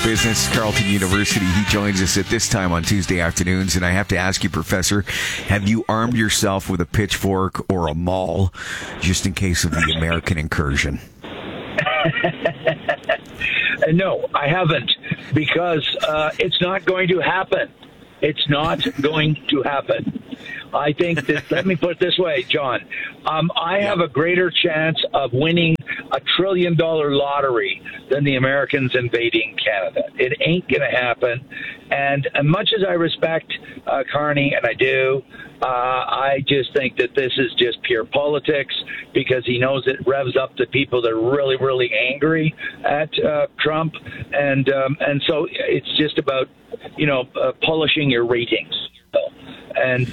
Business, Carleton University. He joins us at this time on Tuesday afternoons. And I have to ask you, Professor, have you armed yourself with a pitchfork or a maul just in case of the American incursion? No, I haven't, because it's not going to happen. It's not going to happen. I think that, let me put it this way, John. I have a greater chance of winning $1 trillion lottery than the Americans invading Canada. It ain't going to happen. And as much as I respect Carney, and I do, I just think that this is just pure politics, because he knows it revs up the people that are really, really angry at Trump. And so it's just about, polishing your ratings. And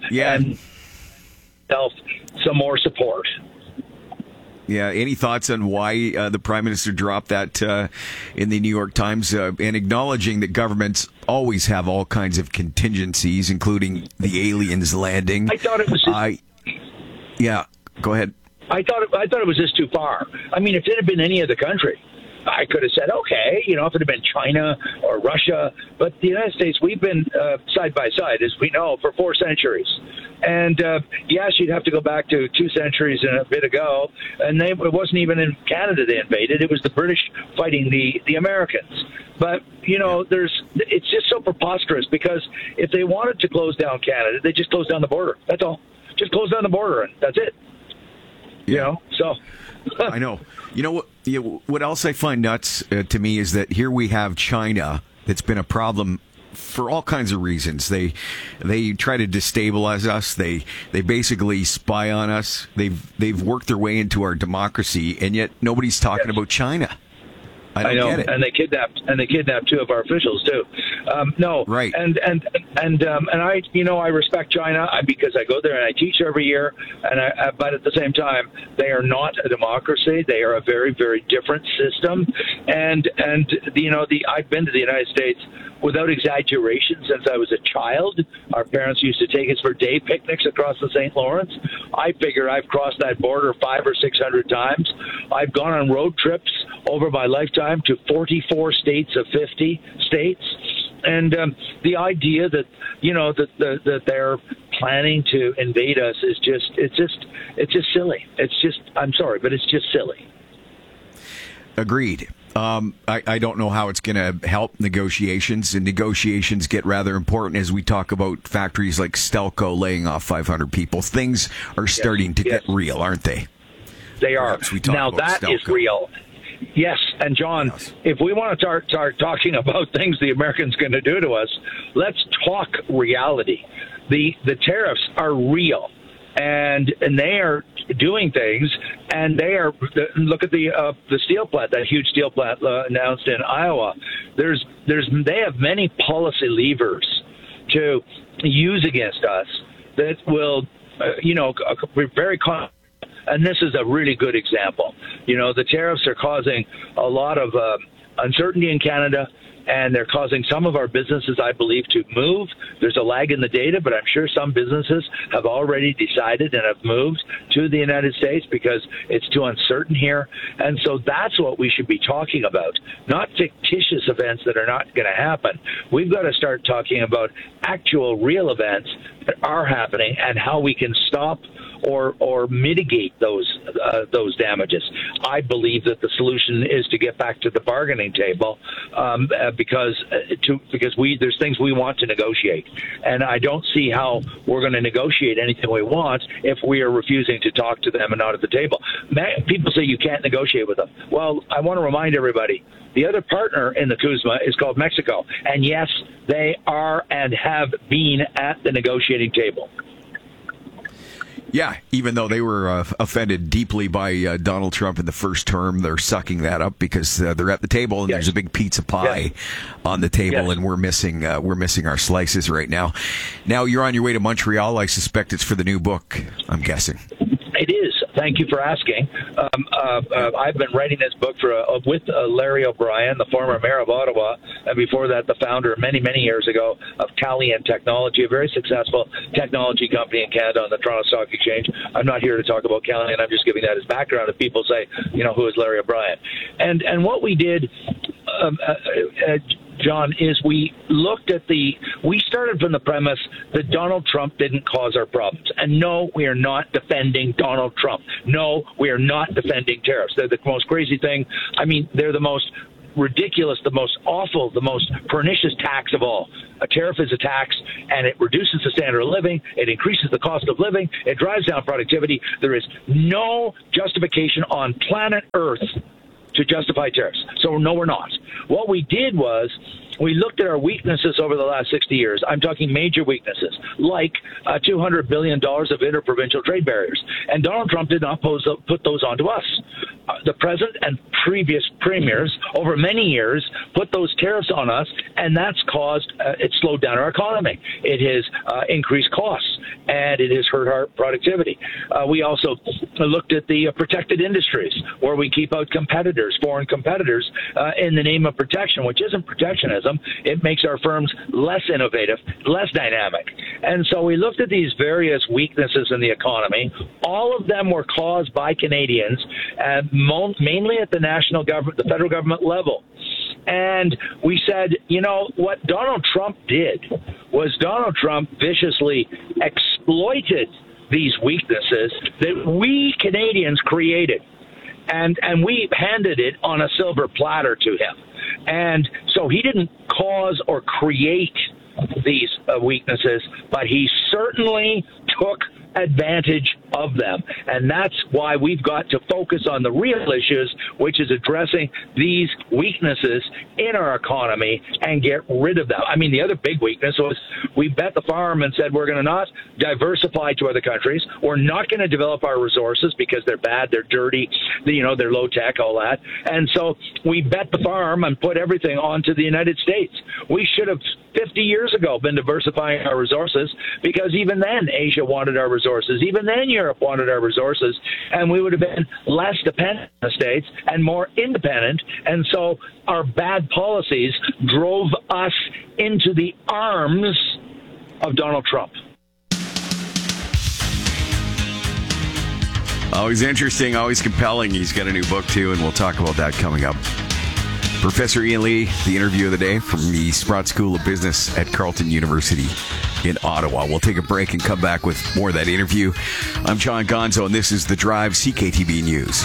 some more support. Yeah. Any thoughts on why the Prime Minister dropped that in the New York Times, and acknowledging that governments always have all kinds of contingencies, including the aliens landing? I thought it was. Yeah. Go ahead. I thought it was just too far. I mean, if it had been any other country, I could have said, okay, if it had been China or Russia. But the United States, we've been side by side, as we know, for 4 centuries. And, yes, you'd have to go back to 2 centuries and a bit ago. And it wasn't even in Canada they invaded. It was the British fighting the Americans. But, it's just so preposterous, because if they wanted to close down Canada, they just close down the border. That's all. Just close down the border, and that's it. So... I know. What else I find nuts to me is that here we have China that's been a problem for all kinds of reasons. They try to destabilize us. They basically spy on us. They've worked their way into our democracy, and yet nobody's talking about China. I know, get it. And they kidnapped 2 of our officials too. No, right. And I respect China because I go there and I teach every year. But at the same time, they are not a democracy. They are a very, very different system. And I've been to the United States without exaggeration since I was a child. Our parents used to take us for day picnics across the St. Lawrence. I figure I've crossed that border 500 or 600 times. I've gone on road trips over my lifetime to 44 states of 50 states. And the idea that, that they're planning to invade us is it's just silly. I'm sorry, but it's just silly. Agreed. I don't know how it's going to help negotiations, and negotiations get rather important as we talk about factories like Stelco laying off 500 people. Things are starting to get real, aren't they? They are. Now that Stelco is real. Yes, and John, if we want to start talking about things the Americans going to do to us, let's talk reality. The tariffs are real, and they are doing things, and they are. Look at the steel plant, that huge steel plant announced in Iowa. They have many policy levers to use against us that will, be very. And this is a really good example. The tariffs are causing a lot of uncertainty in Canada, and they're causing some of our businesses, I believe, to move. There's a lag in the data, but I'm sure some businesses have already decided and have moved to the United States because it's too uncertain here. And so that's what we should be talking about, not fictitious events that are not going to happen. We've got to start talking about actual real events that are happening and how we can stop or mitigate those damages. I believe that the solution is to get back to the bargaining table because there's things we want to negotiate, and I don't see how we're going to negotiate anything we want if we are refusing to talk to them and not at the table. People say you can't negotiate with them. Well, I want to remind everybody, the other partner in the CUSMA is called Mexico, and yes, they are and have been at the negotiating table. Yeah, even though they were offended deeply by Donald Trump in the first term, they're sucking that up because they're at the table and there's a big pizza pie on the table, and we're missing our slices right now. Now you're on your way to Montreal. I suspect it's for the new book, I'm guessing. It is. Thank you for asking. I've been writing this book with Larry O'Brien, the former mayor of Ottawa, and before that, the founder many, many years ago of Calian Technology, a very successful technology company in Canada on the Toronto Stock Exchange. I'm not here to talk about Calian. I'm just giving that as background if people say, who is Larry O'Brien? And what we did John, is we started from the premise that Donald Trump didn't cause our problems. And no, we are not defending Donald Trump. No, we are not defending tariffs. They're the most crazy thing. I mean, they're the most ridiculous, the most awful, the most pernicious tax of all. A tariff is a tax, and it reduces the standard of living. It increases the cost of living. It drives down productivity. There is no justification on planet Earth to justify tariffs. So no, we're not. What we did was we looked at our weaknesses over the last 60 years. I'm talking major weaknesses, like $200 billion of interprovincial trade barriers. And Donald Trump did not put those onto us. The present and previous premiers over many years put those tariffs on us, and that's caused it slowed down our economy. It has increased costs, and it has hurt our productivity. We also looked at the protected industries, where we keep out competitors, foreign competitors, in the name of protection, which isn't protectionism. It makes our firms less innovative, less dynamic. And so we looked at these various weaknesses in the economy. All of them were caused by Canadians, mainly at the national government, the federal government level. And we said, you know, what Donald Trump did was Donald Trump viciously exploited these weaknesses that we Canadians created. And we handed it on a silver platter to him. And so he didn't cause or create these weaknesses, but he certainly took advantage of them. And that's why we've got to focus on the real issues, which is addressing these weaknesses in our economy and get rid of them. I mean, the other big weakness was we bet the farm and said we're going to not diversify to other countries. We're not going to develop our resources because they're bad, they're dirty, they're low tech, all that. And so we bet the farm and put everything onto the United States. We should have 50 years ago been diversifying our resources, because even then Asia wanted our resources. Even then Europe wanted our resources, and we would have been less dependent on the States and more independent. And so our bad policies drove us into the arms of Donald Trump. Always interesting, always compelling. He's got a new book, too, and we'll talk about that coming up. Professor Ian Lee, the interview of the day from the Sprott School of Business at Carleton University in Ottawa. We'll take a break and come back with more of that interview. I'm John Gonzo, and this is The Drive, CKTB News.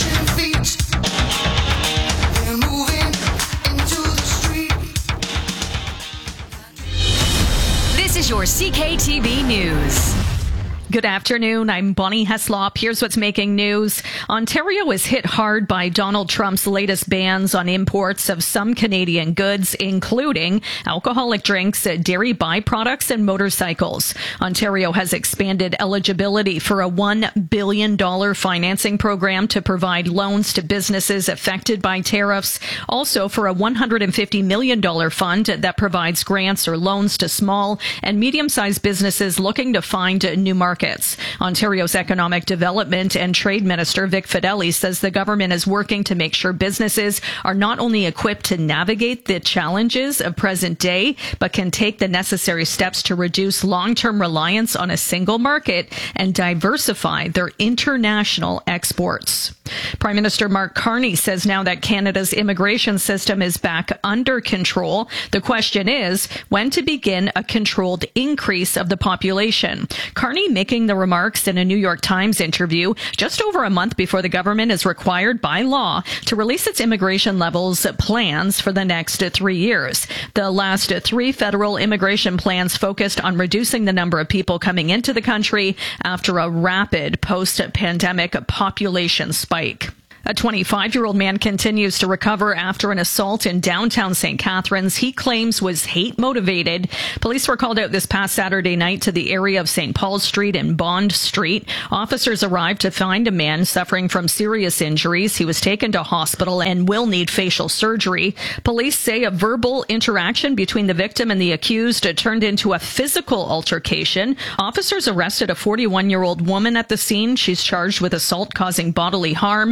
This is your CKTB News. Good afternoon. I'm Bonnie Heslop. Here's what's making news. Ontario is hit hard by Donald Trump's latest bans on imports of some Canadian goods, including alcoholic drinks, dairy byproducts, and motorcycles. Ontario has expanded eligibility for a $1 billion financing program to provide loans to businesses affected by tariffs. Also for a $150 million fund that provides grants or loans to small and medium-sized businesses looking to find new markets. Ontario's Economic Development and Trade Minister Vic Fedeli says the government is working to make sure businesses are not only equipped to navigate the challenges of present day, but can take the necessary steps to reduce long-term reliance on a single market and diversify their international exports. Prime Minister Mark Carney says now that Canada's immigration system is back under control, the question is when to begin a controlled increase of the population. Carney making the remarks in a New York Times interview just over a month before the government is required by law to release its immigration levels plans for the next 3 years. The last 3 federal immigration plans focused on reducing the number of people coming into the country after a rapid post-pandemic population spike. A 25-year-old man continues to recover after an assault in downtown St. Catharines he claims was hate-motivated. Police were called out this past Saturday night to the area of St. Paul Street and Bond Street. Officers arrived to find a man suffering from serious injuries. He was taken to hospital and will need facial surgery. Police say a verbal interaction between the victim and the accused turned into a physical altercation. Officers arrested a 41-year-old woman at the scene. She's charged with assault causing bodily harm. Police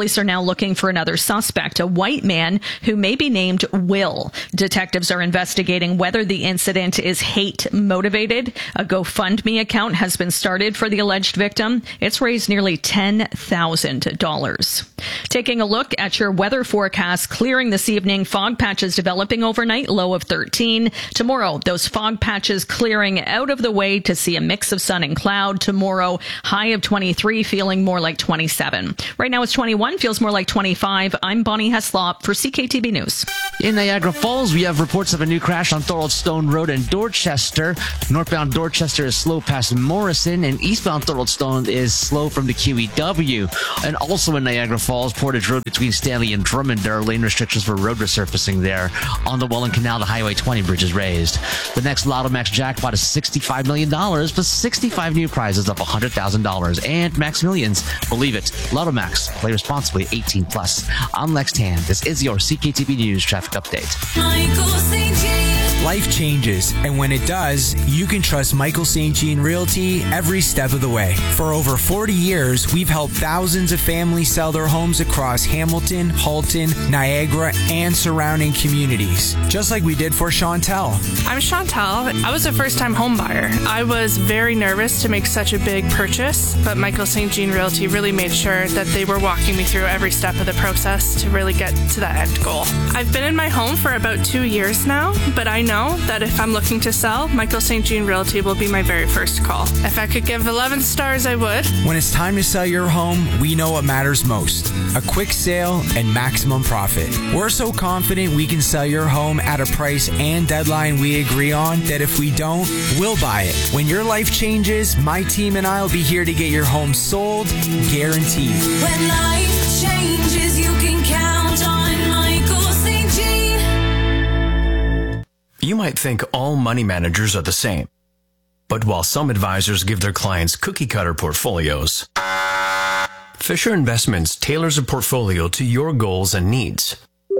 police are now looking for another suspect, a white man who may be named Will. Detectives are investigating whether the incident is hate motivated. A GoFundMe account has been started for the alleged victim. It's raised nearly $10,000. Taking a look at your weather forecast, clearing this evening, fog patches developing overnight, low of 13. Tomorrow, those fog patches clearing out of the way to see a mix of sun and cloud. Tomorrow, high of 23, feeling more like 27. Right now it's 21, feels more like 25. I'm Bonnie Heslop for CKTB News. In Niagara Falls, we have reports of a new crash on Thorold Stone Road in Dorchester. Northbound Dorchester is slow past Morrison, and eastbound Thorold Stone is slow from the QEW. And also in Niagara Falls, Portage Road between Stanley and Drummond, there are lane restrictions for road resurfacing there. On the Welland Canal, the Highway 20 bridge is raised. The next Lotto Max jackpot is $65 million, plus 65 new prizes of $100,000. And Max Millions, believe it. Lotto Max, play responsibly, 18 plus. I'm Lex Tan. This is your CKTB News traffic update. Life changes, and when it does, you can trust Michael St. Jean Realty every step of the way. For over 40 years, we've helped thousands of families sell their homes across Hamilton, Halton, Niagara, and surrounding communities, just like we did for Chantel. I'm Chantel. I was a first-time home buyer. I was very nervous to make such a big purchase, but Michael St. Jean Realty really made sure that they were walking me through every step of the process to really get to that end goal. I've been in my home for about 2 years now, but I know that if I'm looking to sell, Michael St. Jean Realty will be my very first call. If I could give 11 stars, I would. When it's time to sell your home, we know what matters most: a quick sale and maximum profit. We're so confident we can sell your home at a price and deadline we agree on that if we don't, we'll buy it. When your life changes, my team and I will be here to get your home sold, guaranteed. When life changes, you can count on Michael St. Jean. You might think all money managers are the same. But while some advisors give their clients cookie-cutter portfolios, Fisher Investments tailors a portfolio to your goals and needs.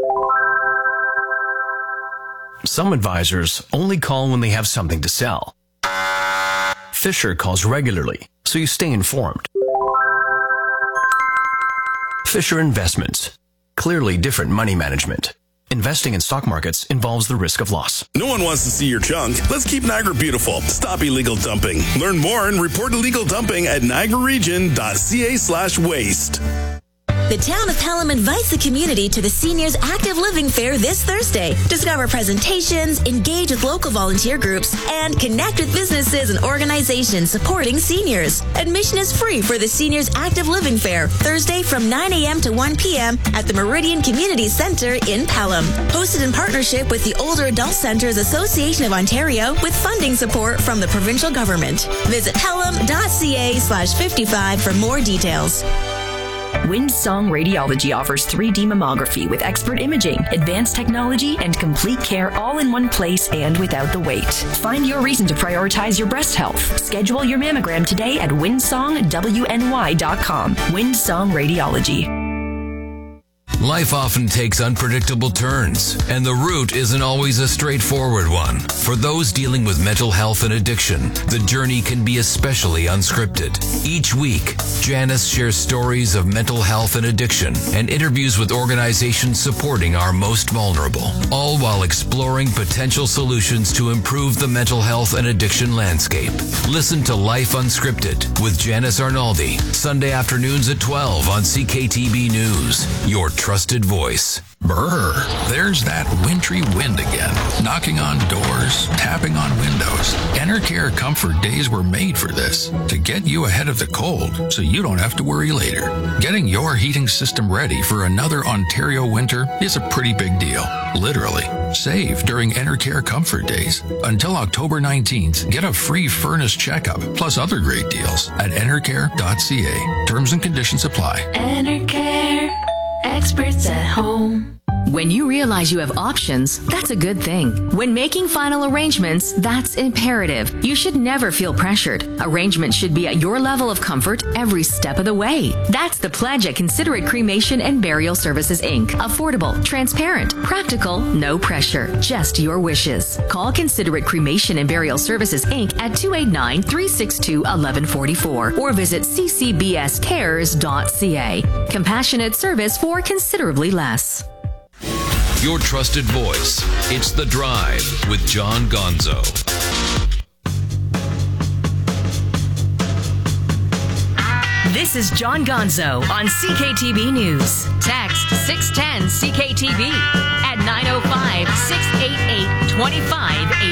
Some advisors only call when they have something to sell. Fisher calls regularly, so you stay informed. Fisher Investments. Clearly different money management. Investing in stock markets involves the risk of loss. No one wants to see your junk. Let's keep Niagara beautiful. Stop illegal dumping. Learn more and report illegal dumping at niagararegion.ca/waste. The town of Pelham invites the community to the Seniors Active Living Fair this Thursday. Discover presentations, engage with local volunteer groups, and connect with businesses and organizations supporting seniors. Admission is free for the Seniors Active Living Fair, Thursday from 9 a.m. to 1 p.m. at the Meridian Community Center in Pelham. Hosted in partnership with the Older Adult Centers Association of Ontario with funding support from the provincial government. Visit pelham.ca/55 for more details. Windsong Radiology offers 3D mammography with expert imaging, advanced technology, and complete care all in one place and without the wait. Find your reason to prioritize your breast health. Schedule your mammogram today at windsongwny.com. Windsong Radiology. Life often takes unpredictable turns, and the route isn't always a straightforward one. For those dealing with mental health and addiction, the journey can be especially unscripted. Each week, Janice shares stories of mental health and addiction and interviews with organizations supporting our most vulnerable, all while exploring potential solutions to improve the mental health and addiction landscape. Listen to Life Unscripted with Janice Arnaldi, Sunday afternoons at 12 on CKTB News, your trusted voice. Brr, there's that wintry wind again, knocking on doors, tapping on windows. Enercare Comfort Days were made for this, to get you ahead of the cold so you don't have to worry later. Getting your heating system ready for another Ontario winter is a pretty big deal, literally. Save during Enercare Comfort Days. Until October 19th, get a free furnace checkup, plus other great deals at enercare.ca. Terms and conditions apply. Enercare, experts at home. When you realize you have options, that's a good thing. When making final arrangements, that's imperative. You should never feel pressured. Arrangements should be at your level of comfort every step of the way. That's the pledge at Considerate Cremation and Burial Services, Inc. Affordable, transparent, practical, no pressure, just your wishes. Call Considerate Cremation and Burial Services, Inc. at 289-362-1144 or visit ccbscares.ca. Compassionate service for considerably less. Your trusted voice. It's The Drive with John Gonzo. This is John Gonzo on CKTB News. Text 610 CKTB at 905-688-2580.